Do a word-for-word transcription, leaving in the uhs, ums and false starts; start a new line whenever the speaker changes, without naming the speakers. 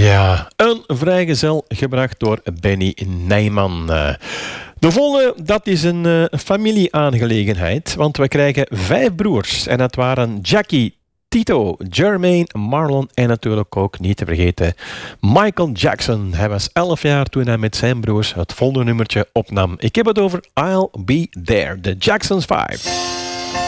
Ja, een vrijgezel gebracht door Benny Nijman. De volgende, dat is een uh, familieaangelegenheid, want we krijgen vijf broers. En dat waren Jackie, Tito, Jermaine, Marlon en natuurlijk ook niet te vergeten Michael Jackson. Hij was elf jaar toen hij met zijn broers het volgende nummertje opnam. Ik heb het over I'll Be There, de Jacksons vijf.